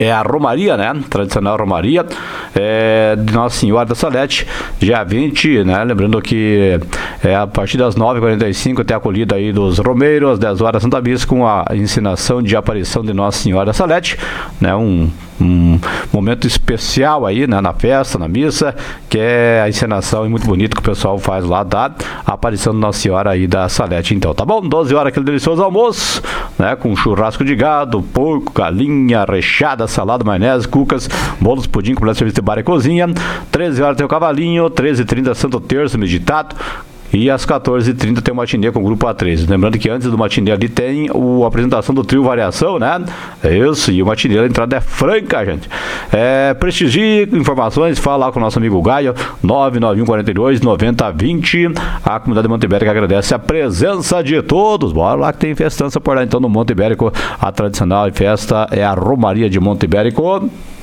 é a Romaria, né? Tradicional Romaria de Nossa Senhora da Salete, dia 20, né? Lembrando que a partir das 9h45 tem a acolhida aí dos romeiros, às 10 horas Santa Missa, com a ensinação de aparição de Nossa Senhora da Salete, né? Um momento especial aí, né? Na festa, na missa, que é a encenação muito bonito que o pessoal faz lá da aparição de Nossa Senhora aí da Salete. Então, tá bom? 12 horas aquele delicioso almoço, né? Com churrasco de gado, porco, galinha, recheada, salada, maionese, cucas, bolos, pudim, completo serviço de bar e cozinha. 13 horas tem o cavalinho, 13h30 Santo Terço meditado. E às 14h30 tem o matinê com o grupo A3. Lembrando que antes do matinê ali tem a apresentação do trio Variação, né? É isso, e o matinê, a entrada é franca, gente. Prestigie informações, fala lá com o nosso amigo Gaio, 99142-9020. A comunidade de Monte Ibérico agradece a presença de todos. Bora lá que tem festança por lá, então, no Monte Ibérico. A tradicional festa é a Romaria de Monte Ibérico.